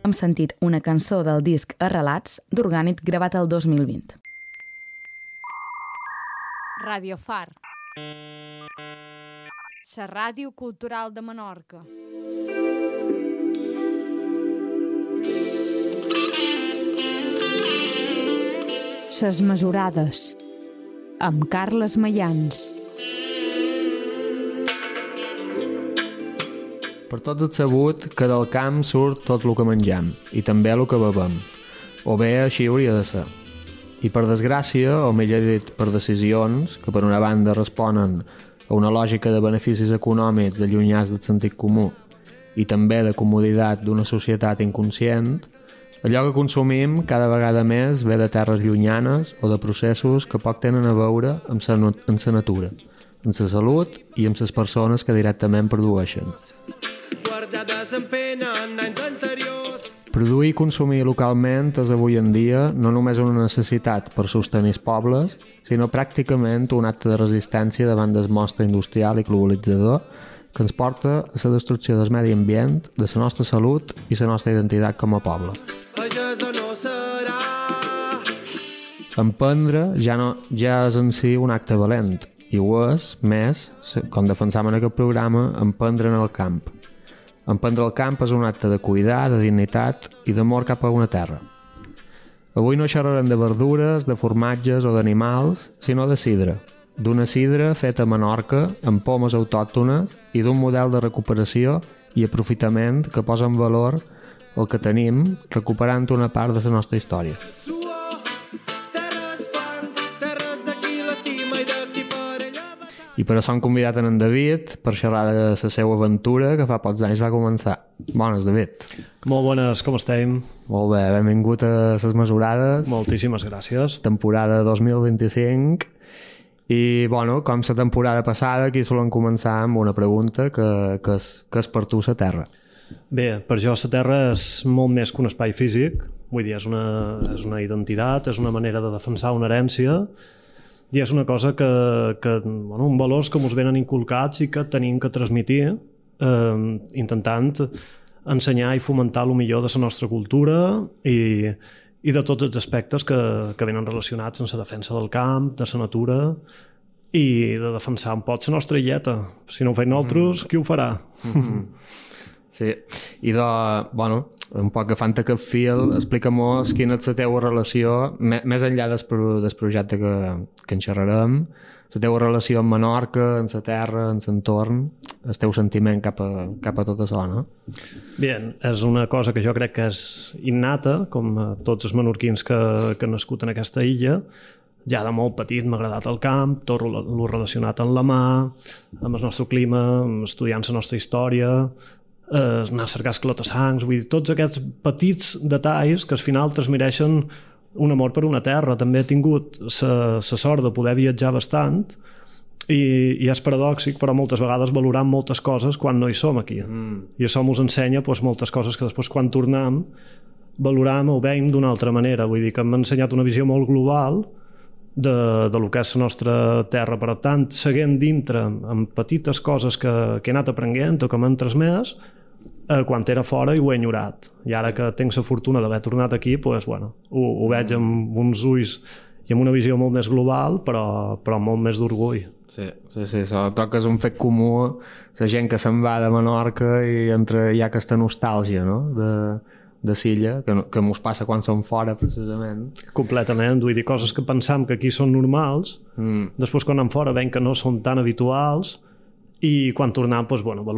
hem sentit una cançó del disc Arrelats d'Orgànit gravat el 2020. Radio Far, la ràdio cultural de Menorca. Ses mesurades, amb Carles Mayans. Per tots és sabut que del camp surt tot el que mengem i també el que bevem, o bé així hauria de ser. I per desgràcia, o millor dit per decisions, que per una banda responen a una lògica de beneficis econòmics allunyats del sentit comú i també de comoditat d'una societat inconscient, allò que consumim cada vegada més ve de terres llunyanes o de processos que poc tenen a veure amb la natura, amb la salut i amb les persones que directament produeixen. Produir i consumir localment és avui en dia no només una necessitat per sostenir els pobles, sinó pràcticament un acte de resistència davant del monstre industrial i globalitzador que ens porta a la destrucció del medi ambient, de la nostra salut i la nostra identitat com a poble. Emprendre ja és en si un acte valent, i ho és, més, com defensam en aquest programa, emprendre en el camp. Emprendre el camp és un acte de cuidar, de dignitat i d'amor cap a una terra. Avui no xerrarem de verdures, de formatges o d'animals, sinó de sidra. D'una sidra feta a Menorca, amb pomes autòctones i d'un model de recuperació i aprofitament que posa en valor el que tenim, recuperant una part de la nostra història. I per això hem convidat en David per xerrar de la seva aventura que fa pocs anys va començar. Bones, David. Molt bones, com estem? Molt bé, benvingut a Les Mesurades. Moltíssimes gràcies. Temporada 2025. I, bueno, com la temporada passada, aquí solen començar amb una pregunta que és per tu la Terra. Bé, per jo la Terra és molt més que un espai físic. Vull dir, és una identitat, és una manera de defensar una herència i és una cosa un valors que ens venen inculcats i que tenim que transmitir intentant ensenyar i fomentar el millor de la nostra cultura i de tots els aspectes que venen relacionats amb la defensa del camp, de la natura i de defensar un poc la nostra illeta. Si no ho feim nosaltres, qui ho farà? Sí, i un poc agafant aquest fil, explica'm-nos quina és la teva relació, més enllà del projecte que en xerrarem, la teva relació amb Menorca, amb la terra, amb l'entorn, el teu sentiment cap a tot això, no? Bé, és una cosa que jo crec que és innata, com tots els menorquins que han nascut en aquesta illa. Ja de molt petit m'ha agradat el camp, tot el relacionat amb la mà, amb el nostre clima, estudiant la nostra història, anar a cercar esclata-sangs, vull dir, tots aquests petits detalls que al final transmireixen un amor per una terra. També he tingut la sort de poder viatjar bastant i és paradòxic, però moltes vegades valorant moltes coses quan no hi som aquí. I això ens ensenya moltes coses que després quan tornem valorem o veiem d'una altra manera. Vull dir que m'ha ensenyat una visió molt global de lo que és la nostra terra. Per tant, seguint dintre amb petites coses que he anat aprenent o que m'han transmès, quan era fora i ho he enyorat. I ara que tinc la fortuna d'haver tornat aquí, ho veig amb uns ulls i amb una visió molt més global, però molt més d'orgull. Sí, crec que és un fet comú, la gent que se'n va de Menorca i hi ha aquesta nostàlgia, no?, de Silla, que mos passa quan som fora, precisament. Completament, vull dir, coses que pensam que aquí són normals, després quan anem fora veiem que no són tan habituals i quan tornem,